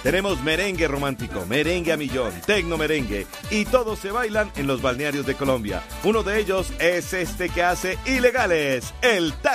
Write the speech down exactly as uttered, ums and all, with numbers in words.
Tenemos merengue romántico, merengue a millón, tecno merengue y todos se bailan en los balnearios de Colombia. Uno de ellos es este que hace Ilegales, el tacto.